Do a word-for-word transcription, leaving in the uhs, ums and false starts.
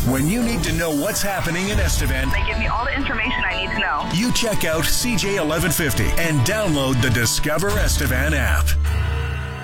When you need to know what's happening in Estevan, They give me all the information I need to know. you check out C J eleven fifty and download the Discover Estevan app.